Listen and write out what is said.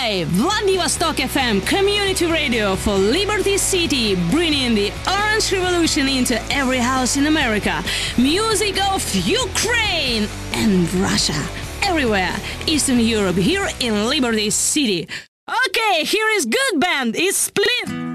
by Vladivostok FM Community Radio for Liberty City, bringing the Orange Revolution into every house in America. Music of Ukraine and Russia. Everywhere, Eastern Europe, here in Liberty City. Okay, here is good band. It's Split.